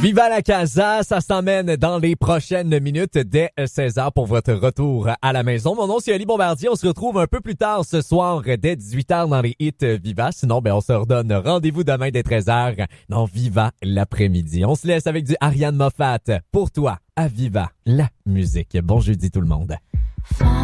Viva la Casa, ça s'emmène dans les prochaines minutes dès 16h pour votre retour à la maison. Mon nom c'est Ali Bombardier, on se retrouve un peu plus tard ce soir dès 18h dans les hits Viva. Sinon, on se redonne rendez-vous demain dès 13h dans Viva l'après-midi. On se laisse avec du Ariane Moffat pour toi à Viva la musique. Bon jeudi tout le monde.